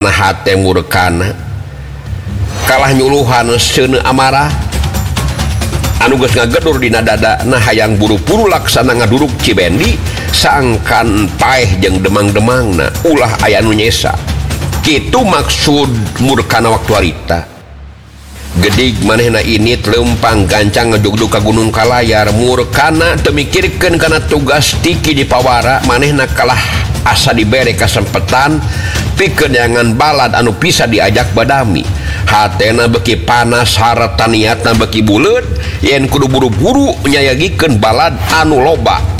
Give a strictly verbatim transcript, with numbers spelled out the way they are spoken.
hate murkana kalah nyuluhan seuneu amarah anu geus ngagedur dina dada nah hayang buru-buru laksana ngaduruk Cibendi sangkan paeh jeung demang-demangna ulah aya nu nyesa kitu maksud murkana waktu harita gedig manehna ini leumpang gancang ngejugdug ka Gunung Kalayar murkana teu mikirkeun kana tugas tiki di pawara manehna kalah asa dibere kasempetan pikeun jangan balad anu bisa diajak badami hatena beki panas harata niatna beki buleud yen kudu buru-buru nyayagikeun balad anu loba